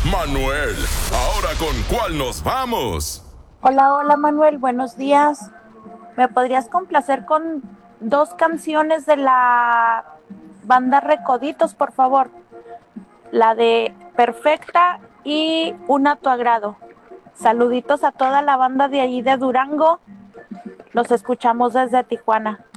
Manuel, ahora ¿con cuál nos vamos? Hola, hola Manuel, buenos días. ¿Me podrías complacer con dos canciones de la banda Recoditos, por favor? La de Perfecta y Una a tu agrado. Saluditos a toda la banda de allí de Durango. Los escuchamos desde Tijuana.